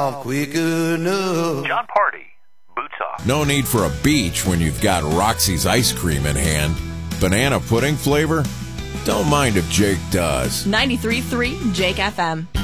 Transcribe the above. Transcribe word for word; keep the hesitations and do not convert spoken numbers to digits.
off quick enough. John Party, boots off. No need for a beach when you've got Roxy's ice cream in hand. Banana pudding flavor? Don't mind if Jake does. ninety-three point three Jake F M.